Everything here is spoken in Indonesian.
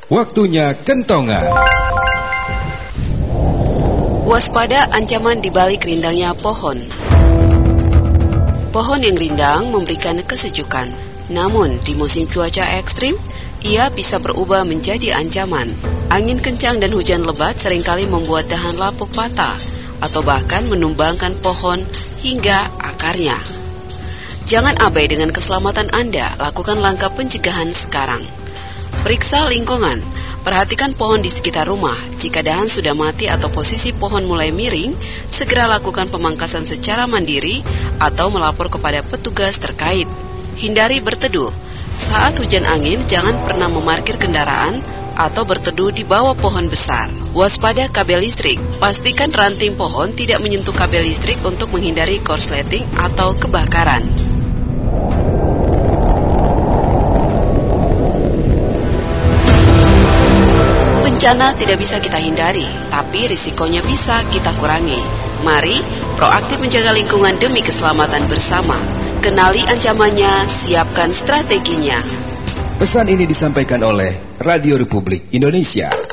Waktunya kentongan. Waspada ancaman di balik rindangnya pohon. Pohon yang rindang memberikan kesejukan. Namun, di musim cuaca ekstrim, ia bisa berubah menjadi ancaman. Angin kencang dan hujan lebat seringkali membuat dahan lapuk patah atau bahkan menumbangkan pohon hingga akarnya. Jangan abai dengan keselamatan Anda, lakukan langkah pencegahan sekarang. Periksa lingkungan, perhatikan pohon di sekitar rumah. Jika dahan sudah mati atau posisi pohon mulai miring, segera lakukan pemangkasan secara mandiri atau melapor kepada petugas terkait. Hindari berteduh. Saat hujan angin, jangan pernah memarkir kendaraan atau berteduh di bawah pohon besar. Waspada kabel listrik. Pastikan ranting pohon tidak menyentuh kabel listrik untuk menghindari korsleting atau kebakaran. Bencana tidak bisa kita hindari, tapi risikonya bisa kita kurangi. Mari proaktif menjaga lingkungan demi keselamatan bersama. Kenali ancamannya, siapkan strateginya. Pesan ini disampaikan oleh Radio Republik Indonesia.